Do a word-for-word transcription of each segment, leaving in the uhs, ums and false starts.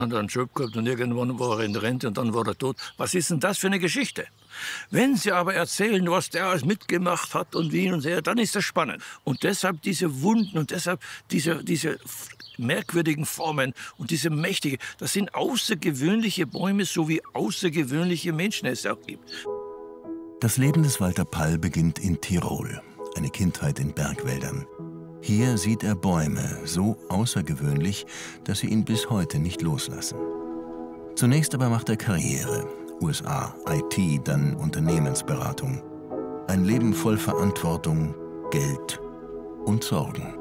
Hat einen Job gehabt und irgendwann war er in der Rente und dann war er tot. Was ist denn das für eine Geschichte? Wenn Sie aber erzählen, was der alles mitgemacht hat und wie und her, dann ist das spannend. Und deshalb diese Wunden und deshalb diese, diese merkwürdigen Formen und diese mächtige, das sind außergewöhnliche Bäume, so wie außergewöhnliche Menschen es auch gibt. Das Leben des Walter Pall beginnt in Tirol, eine Kindheit in Bergwäldern. Hier sieht er Bäume so außergewöhnlich, dass sie ihn bis heute nicht loslassen. Zunächst aber macht er Karriere. U S A, I T, dann Unternehmensberatung. Ein Leben voll Verantwortung, Geld und Sorgen.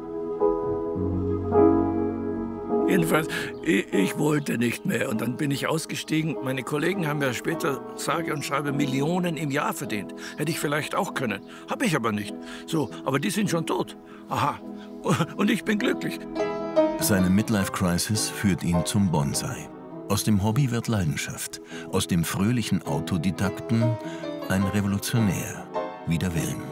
Jedenfalls, ich, ich wollte nicht mehr und dann bin ich ausgestiegen. Meine Kollegen haben ja später, sage und schreibe, Millionen im Jahr verdient. Hätte ich vielleicht auch können, habe ich aber nicht. So, aber die sind schon tot. Aha, und ich bin glücklich. Seine Midlife-Crisis führt ihn zum Bonsai. Aus dem Hobby wird Leidenschaft, aus dem fröhlichen Autodidakten ein Revolutionär, wider Willen.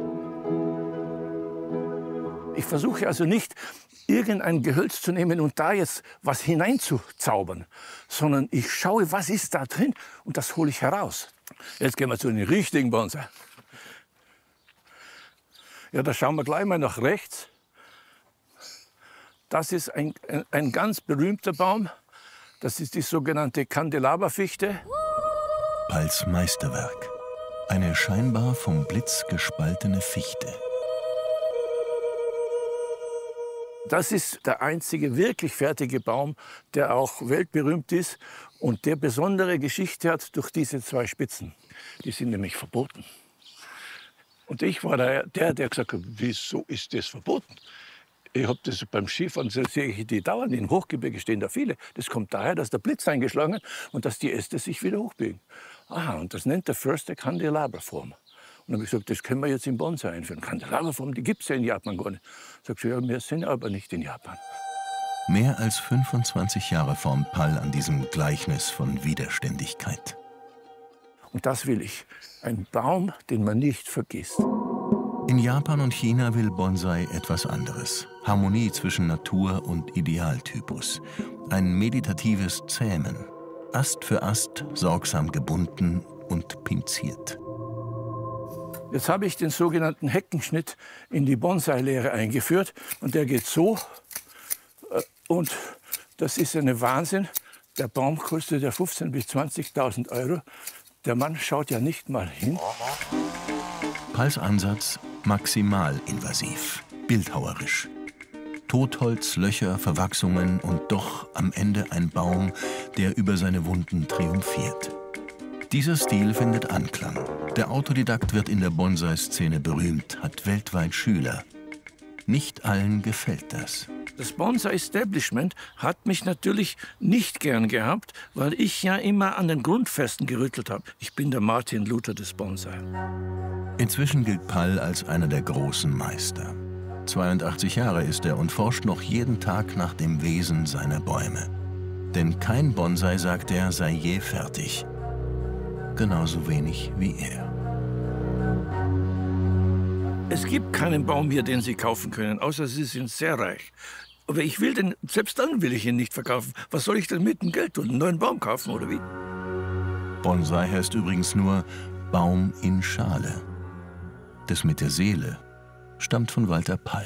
Ich versuche also nicht, irgendein Gehölz zu nehmen und da jetzt was hineinzuzaubern, sondern ich schaue, was ist da drin und das hole ich heraus. Jetzt gehen wir zu den richtigen Bonsai. Ja, da schauen wir gleich mal nach rechts. Das ist ein, ein, ein ganz berühmter Baum. Das ist die sogenannte Kandelaberfichte. Palls Meisterwerk. Eine scheinbar vom Blitz gespaltene Fichte. Das ist der einzige wirklich fertige Baum, der auch weltberühmt ist und der besondere Geschichte hat durch diese zwei Spitzen. Die sind nämlich verboten. Und ich war der, der, der gesagt hat, wieso ist das verboten? Ich habe das beim Skifahren, so sehe ich die dauernd, in Hochgebirge stehen da viele. Das kommt daher, dass der Blitz eingeschlagen hat und dass die Äste sich wieder hochbiegen. Aha, und das nennt der Förster Kandelaberform. Und dann habe ich gesagt, das können wir jetzt im Bonsai einführen. Kandelaberform, die gibt es ja in Japan gar nicht. Sagt sie, ja, wir sind aber nicht in Japan. Mehr als fünfundzwanzig Jahre formt Pall an diesem Gleichnis von Widerständigkeit. Und das will ich. Ein Baum, den man nicht vergisst. In Japan und China will Bonsai etwas anderes. Harmonie zwischen Natur und Idealtypus. Ein meditatives Zähmen. Ast für Ast sorgsam gebunden und pinziert. Jetzt habe ich den sogenannten Heckenschnitt in die Bonsai-Lehre eingeführt. Und der geht so. Und das ist ein Wahnsinn. Der Baum kostet ja fünfzehntausend bis zwanzigtausend Euro. Der Mann schaut ja nicht mal hin. Palls Ansatz maximal invasiv, bildhauerisch. Totholz, Löcher, Verwachsungen und doch am Ende ein Baum, der über seine Wunden triumphiert. Dieser Stil findet Anklang. Der Autodidakt wird in der Bonsai-Szene berühmt, hat weltweit Schüler. Nicht allen gefällt das. Das Bonsai-Establishment hat mich natürlich nicht gern gehabt, weil ich ja immer an den Grundfesten gerüttelt habe. Ich bin der Martin Luther des Bonsai. Inzwischen gilt Pall als einer der großen Meister. zweiundachtzig Jahre ist er und forscht noch jeden Tag nach dem Wesen seiner Bäume. Denn kein Bonsai, sagt er, sei je fertig. Genauso wenig wie er. Es gibt keinen Baum hier, den Sie kaufen können, außer Sie sind sehr reich. Aber ich will den, selbst dann will ich ihn nicht verkaufen. Was soll ich denn mit dem Geld tun? Einen neuen Baum kaufen, oder wie? Bonsai heißt übrigens nur Baum in Schale. Das mit der Seele stammt von Walter Pall.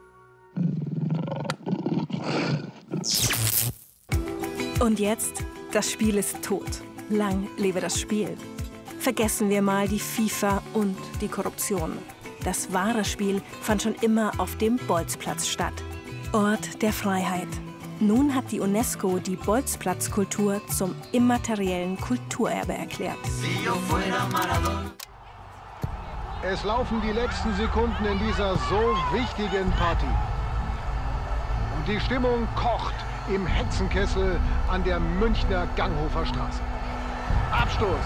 Und jetzt, das Spiel ist tot. Lang lebe das Spiel. Vergessen wir mal die FIFA und die Korruption. Das wahre Spiel fand schon immer auf dem Bolzplatz statt. Ort der Freiheit. Nun hat die UNESCO die Bolzplatzkultur zum immateriellen Kulturerbe erklärt. Es laufen die letzten Sekunden in dieser so wichtigen Partie. Und die Stimmung kocht im Hexenkessel an der Münchner Ganghofer Straße. Abstoß.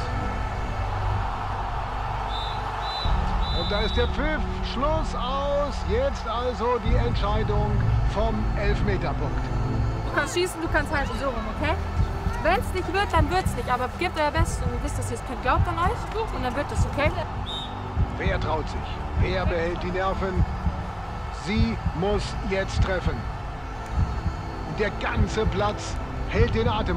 Und da ist der Pfiff. Schluss aus. Jetzt also die Entscheidung vom Elfmeterpunkt. Du kannst schießen, du kannst halten, so rum, okay? Wenn es nicht wird, dann wird es nicht. Aber gebt euer Bestes und ihr wisst, dass ihr es könnt. Glaubt an euch und dann wird es, okay? Wer traut sich? Wer behält die Nerven? Sie muss jetzt treffen. Und der ganze Platz hält den Atem.